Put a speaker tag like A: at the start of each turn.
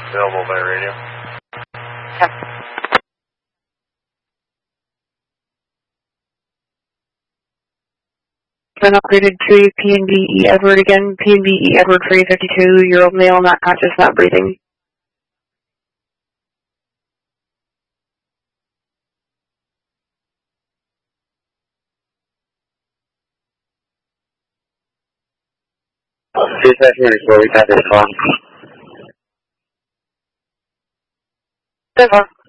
A: Available by radio.
B: Okay. Been upgraded to PNB Edward again. PNB Edward for 52-year-old male, not conscious, not breathing.
A: We got this call.
B: So far.